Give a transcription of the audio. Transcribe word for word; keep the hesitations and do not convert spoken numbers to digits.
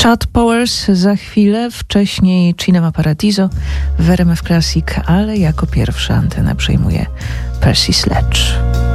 Chad Powers za chwilę, wcześniej Cinema Paradiso w R M F Classic, ale jako pierwsza antenę przejmuje Percy Sledge.